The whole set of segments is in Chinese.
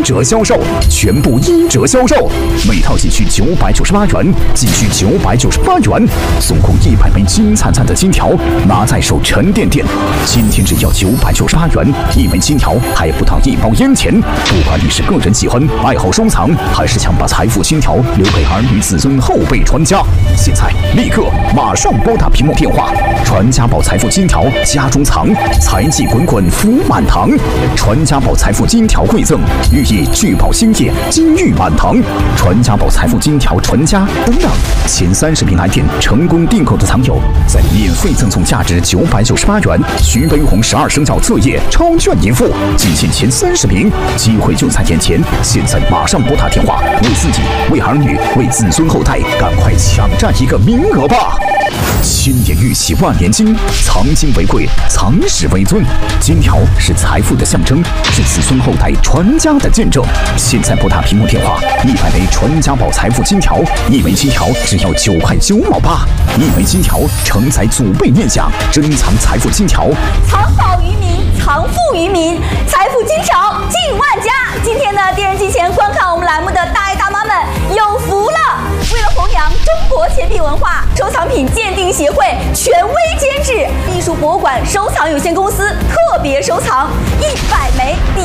折销售，全部1折销售，每套仅需998元，仅需998元，总共100枚金灿灿的金条，拿在手沉甸甸。今天只要998元，1枚金条还不到1包烟钱。不管你是个人喜欢、爱好收藏，还是想把财富金条留给儿女子孙、后辈传家，现在立刻马上拨打屏幕电话，传家宝财富金条家中藏，财气滚滚福满堂。传家宝财富金条馈赠，寓意聚宝兴业，金玉满堂。传家宝财富金条传家等等，前30名来电成功订购的藏友，再免费赠送价值998元徐悲鸿12生肖册页超券一副，仅限前30名，机会就在眼前，现在马上拨打电话，为自己、为儿女、为子孙后代，赶快抢占一个名额吧！千年玉玺万年金，藏金为贵，藏史为尊。金条是财富的象征，是子孙后代传家的见证。现在拨打屏幕电话，100枚传家宝财富金条，1枚金条只要9块9毛8，1枚金条承载祖辈念想，珍藏财富金条， 藏宝于民，藏富于民，财富金条进万家。今天呢，电视机前观看我们栏目的大爷大妈们有福了！为了弘扬中国钱币文化，收藏品鉴定协会权威监制，艺术博物馆收藏有限公司特别收藏100枚第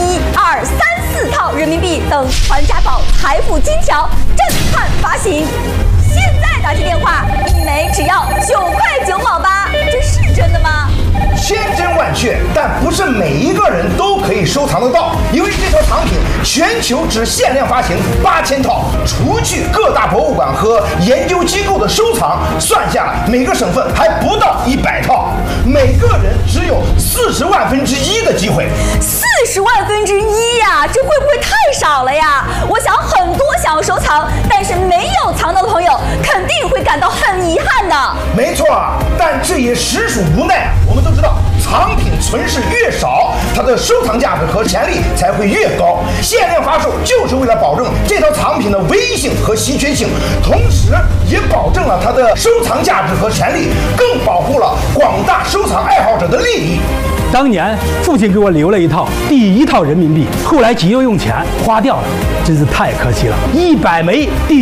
1、2、3、4套人民币等传家宝财富金条震撼发行。现在打起电话，1枚只要9块9毛8，这是真的吗？ 千真万确，但不是每一个人都可以收藏得到，因为这套藏品全球只限量发行8000套，除去各大博物馆和研究机构的收藏，算下来每个省份还不到100套，每个人只有40万分之一的机会。 40万分之一呀，这会不会太少了呀？我想很多想要收藏但是没有藏到的朋友，肯定会感到很遗憾的。 没错，但这也实属无奈。我们都知道，藏品存世越少，它的收藏价值和潜力才会越高。限量发售就是为了保证这套藏品的唯一性和稀缺性，同时也保证了它的收藏价值和潜力，更保护了广大收藏爱好者的利益。 当年父亲给我留了一套第1套人民币，后来急用钱花掉了，真是太可惜了。100枚第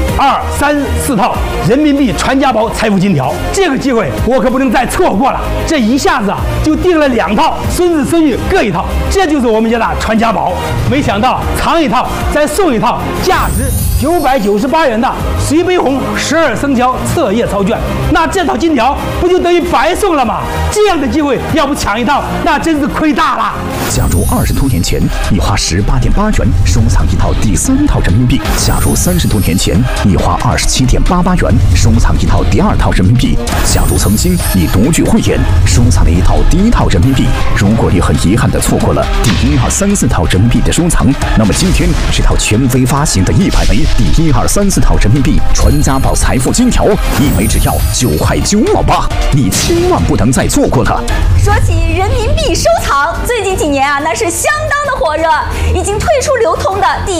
1、2、3、4套人民币传家宝财富金条，这个机会我可不能再错过了。这一下子就订了2套，孙子孙女各1套，这就是我们家的传家宝。没想到藏1套再送1套，价值998元的徐悲鸿12生肖册页钞券，那这套金条不就等于白送了吗？这样的机会要不抢1套，那真是亏大了。 假如20多年前你花18.8元收藏1套第3套人民币，假如30多年前你花27.88元收藏1套第2套人民币，假如曾经你独具慧眼收藏了1套第1套人民币，如果你很遗憾地错过了第1、2、3、4套人民币的收藏，那么今天这套权威发行的100枚第1、2、3、4套人民币传家宝财富金条，1枚只要9块9毛8，你千万不能再错过了。 说起人民币收藏，最近几年啊，那是相当的火热。已经退出流通的第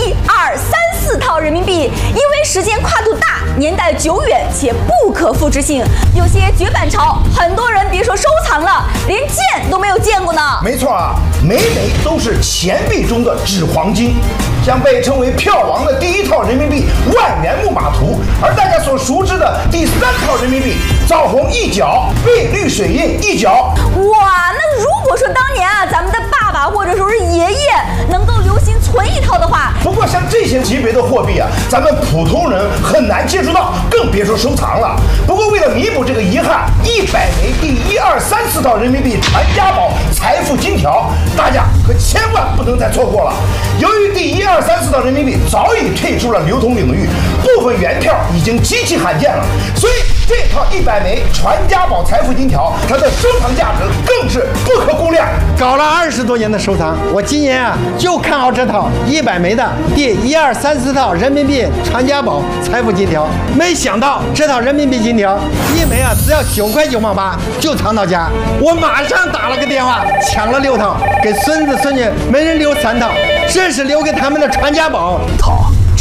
1、2、3、4套人民币，因为时间跨度大、年代久远且不可复制性，有些绝版潮，很多人别说收藏了，连见都没有见过呢。 没错啊，每枚都是钱币中的纸黄金。像被称为票王的第1套人民币万元木马图，而大家所熟知的第3套人民币枣红1角，贝绿水印1角。 哇，那如果说当年啊，咱们的爸爸或者说是爷爷能够留心存1套的话， 不过像这些级别的货币啊，咱们普通人很难接触到，更别说收藏了。不过为了弥补这个遗憾，100枚第1、2、3、4套人民币传家宝财富金条，大家可千万不能再错过了。由于第1、2、3、4套人民币早已退出了流通领域，部分原票已经极其罕见了，所以这套100枚传家宝财富金条，它的收藏价值更是不可估量。 搞了20多年的收藏，我今年啊就看好这套100枚的第1、2、3、4套人民币传家宝财富金条。没想到这套人民币金条1枚啊只要9块9毛8就藏到家，我马上打了个电话抢了6套，给孙子孙女每人留3套，这是留给他们的传家宝。 他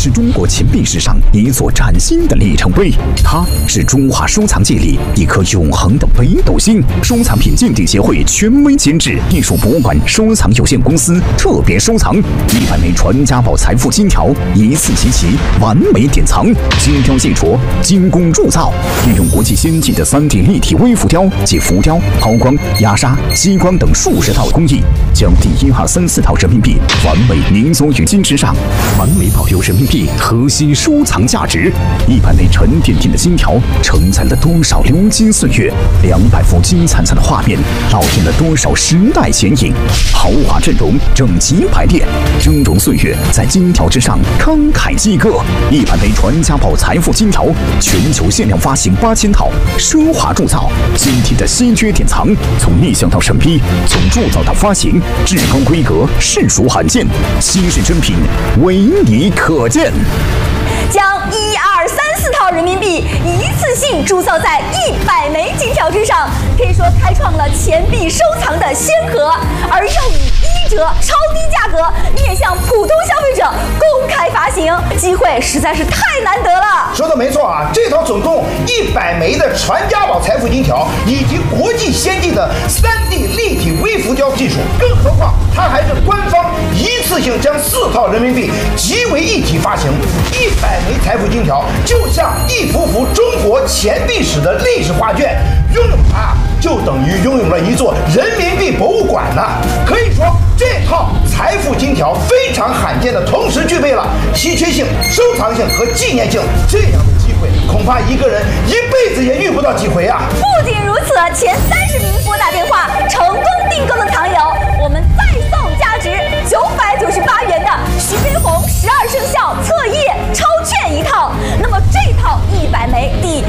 是中国钱币史上一座崭新的里程碑，它是中华收藏界里一颗永恒的北斗星。收藏品鉴定协会权威监制，艺术博物馆收藏有限公司特别收藏100枚传家宝财富金条，一次集齐，完美典藏，精雕细琢，精工铸造，运用国际先进的3D 立体微浮雕及浮雕、抛光、压沙、激光等数十套工艺，将第1、2、3、4套人民币完美凝缩于金之上，完美保留人民币核心收藏价值。100枚沉甸甸的金条承载了多少流金岁月，200幅金灿灿的画面烙印了多少时代剪影。豪华阵容，整齐排列，峥嵘岁月在金条之上慷慨激歌。100枚传家宝财富金条，全球限量发行8000套，奢华铸造，精体的稀缺典藏，从立项到审批，从铸造到发行，至高规格，实属罕见，稀世珍品，唯你可见。 将1、2、3、4套人民币一次性铸造在100枚金条之上，可以说开创了钱币收藏的先河，而又以1折超低价格面向普通消费者公开发行，机会实在是太难得了。 说的没错啊，这套总共100枚的传家宝财富金条，以及国际先进的3D 立体微浮雕技术，更何况它还是官方一次性将4套人民币集为一体发行。100枚财富金条就像一幅幅中国钱币史的历史画卷，拥有它就等于拥有了一座人民币博物馆呢。可以说，这套财富金条非常罕见的同时具备了稀缺性、收藏性和纪念性，这样的机会恐怕一个人一辈子也遇不到几回啊！ 不仅如此，前30名拨打电话成功订购的藏友，我们再送价值998元的徐悲鸿12生肖册页超券一套。那么这套100枚第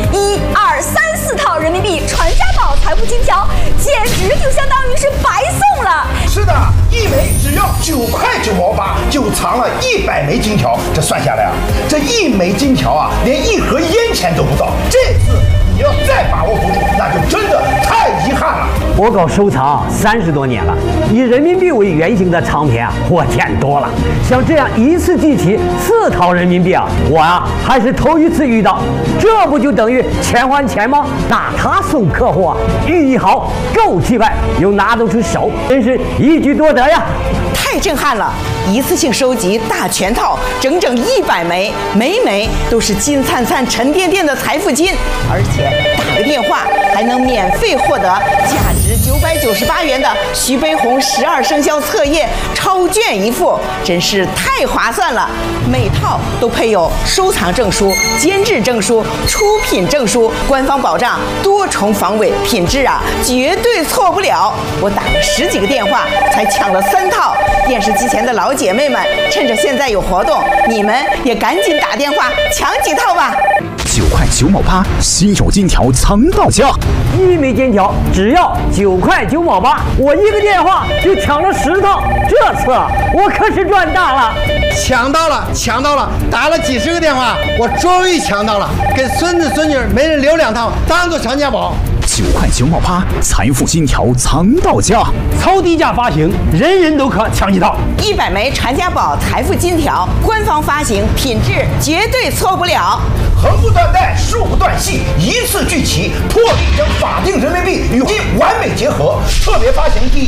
1、2、3、4套人民币传家宝财富金条，简直就相当于是白送了。 是的，1枚只要9块9毛8，就藏了100枚金条。这算下来啊，这1枚金条啊，连1盒烟钱都不到。这次你要再把握不住，那就真的太遗憾了。 我搞收藏30多年了，以人民币为原型的藏品啊，我见多了。像这样一次集齐4套人民币啊，我啊还是头一次遇到。这不就等于钱还钱吗？那他送客户啊，寓意好，够气派，又拿得出手，真是一举多得呀！ 太震撼了！一次性收集大全套，整整100枚，每枚都是金灿灿、沉甸甸的财富金，而且打个电话还能免费获得价值998元的徐悲鸿12生肖册页超卷一副，真是太划算了！每套都配有收藏证书、监制证书、出品证书，官方保障多重防伪，品质啊绝对错不了。我打了10几个电话才抢了3套。电视机前的老姐妹们，趁着现在有活动，你们也赶紧打电话抢几套吧。 9块9毛8，稀有金条藏到家。 1枚金条只要9块9毛8，我一个电话就抢了10套，这次我可是赚大了。 抢到了，抢到了！打了几10个电话，我终于抢到了，给孙子孙女每人留2套，当做传家宝。 9块9毛8，财富金条藏到家， 超低价发行，人人都可抢几套。 100枚传家宝财富金条，官方发行，品质绝对错不了。 横不断带，竖不断系，一次聚齐，破例将法定人民币与金完美结合。特别发行第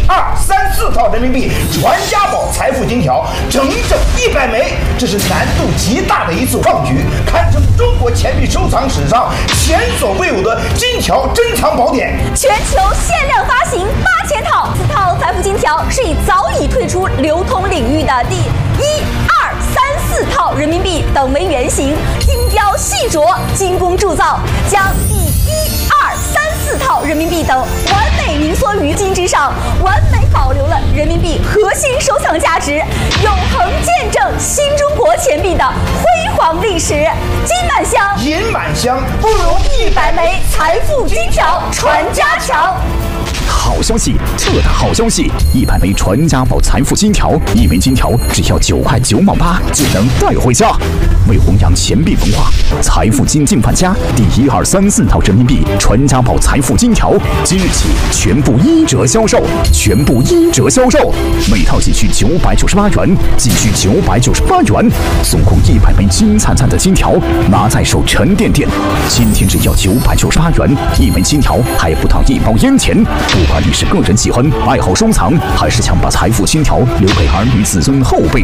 1、2、3、4套人民币传家宝财富金条，整100枚，这是难度极大的一次创举，堪称中国钱币收藏史上前所未有的金条珍藏宝典。 全球限量发行8000套，4套财富金条是以早已退出流通领域的第1、2、3、4套人民币等为原型，精雕细琢，精工铸造，将第1、2、3、4套人民币等完美凝缩于金之上，完美保留了人民币核心收藏价值，永恒见证新中国钱币的辉煌历史。金满箱， 银满箱，不如 100枚财富金条传家强。 好消息，特大好消息！100枚传家宝财富金条，1枚金条只要9块9毛8就能带回家。为弘扬钱币文化，财富金进范家第1、2、3、4套人民币传家宝财富金条今日起全部1折销售，每套仅需998元，总共100枚金灿灿的金条，拿在手沉甸甸。今天只要998元，1枚金条还不到1包烟钱。不管你是个人喜欢、爱好收藏，还是想把财富金条留给儿女子孙后辈，